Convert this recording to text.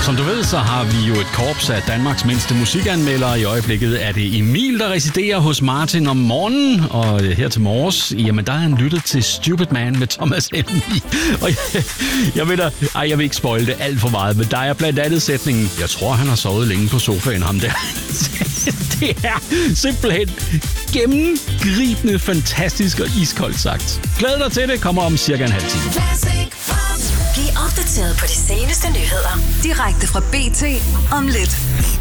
som du ved, så har vi jo et korps af Danmarks mindste musikanmeldere. I øjeblikket er det Emil, der residerer hos Martin om morgenen. Og her til morges, jamen der har han lyttet til Stupid Man med Thomas Helmig. Og jeg vil ikke spoile det alt for meget, men der er blandt andet sætningen, jeg tror, han har sovet længe på sofaen, ham der. Det er simpelthen gennemgribende, fantastisk og iskoldt sagt. Glæd dig til det, kommer om cirka en halv time. Bliv opdateret på de seneste nyheder direkte fra BT om lidt.